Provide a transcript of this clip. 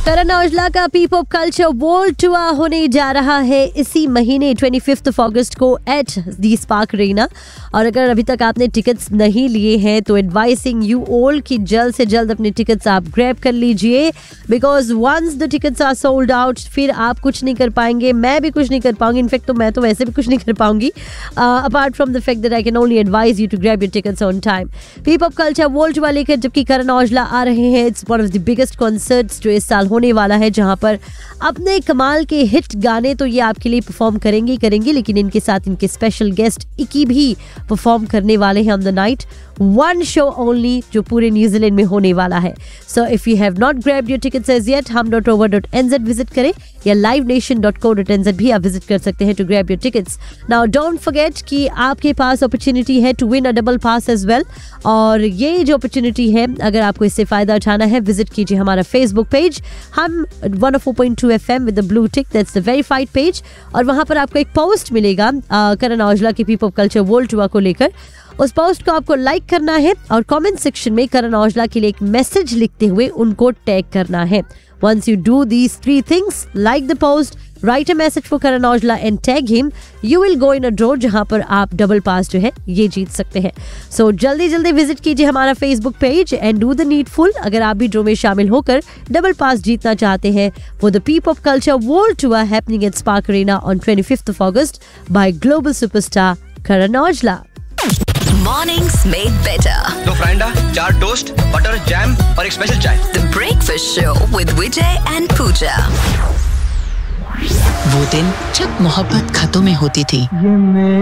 करण औजला का पीपॉप culture world tour होने जा रहा है इसी महीने 25 अगस्त को एट दी स्पार्क अरेना। और अगर अभी तक आपने टिकट्स नहीं लिए हैं तो एडवाइसिंग यू ऑल कि जल्द से जल्द अपने टिकट्स आप ग्रैब कर लीजिए, because once the tickets are sold out फिर आप कुछ नहीं कर पाएंगे, मैं भी कुछ नहीं कर पाऊंगी। इनफैक्ट तो मैं तो वैसे भी कुछ नहीं कर पाऊंगी, apart from the fact that I can only advise you to grab your tickets on time. पीपॉप culture world tour लेकर जबकि करण औजला आ रहे हैं, it's one of the biggest concerts जो इस साल होने वाला है, जहां पर अपने कमाल के हिट गाने तो ये आपके लिए परफॉर्म करेंगे, लेकिन इनके साथ इनके स्पेशल गेस्ट इकी भी परफॉर्म करने वाले हैं on the night. One show only जो पूरे न्यूजीलैंड में होने वाला है। So if you have not grabbed your tickets as yet, hum.over.nz visit करें या livenation.co.nz भी आप विजिट कर सकते हैं to grab your tickets. Now don't forget कि आपके पास अपॉर्चुनिटी है to win a double pass as well. और ये जो अपॉर्चुनिटी है, अगर आपको इससे फायदा उठाना है, विजिट कीजिए हमारा फेसबुक पेज हम 104.2 FM with the blue tick, that's the verified page. और वहां पर आपको एक पोस्ट मिलेगा करण औजला के पीपॉप कल्चर वर्ल्ड टूर को लेकर। उस पोस्ट को आपको लाइक करना है और कमेंट सेक्शन में करण औजला के लिए एक मैसेज लिखते हुए उनको टैग करना है। Once you do these 3 things, like the post, write a message for Karan Aujla and tag him, you will go in a draw जहां पर आप डबल पास जो है ये जीत सकते हैं। So जल्दी विजिट कीजिए हमारा Facebook page and do the needful अगर आप भी ड्रॉ में शामिल होकर डबल पास जीतना चाहते हैं for the P-pop culture world tour happening at Spark Arena on 25th of August by global superstar Karan Aujla. Mornings made better. दो फ्राइंडा, 4 टोस्ट, बटर, जैम और एक स्पेशल चाय। The Breakfast Show with Vijay and Pooja. वो दिन जब मोहब्बत खतों में होती थी,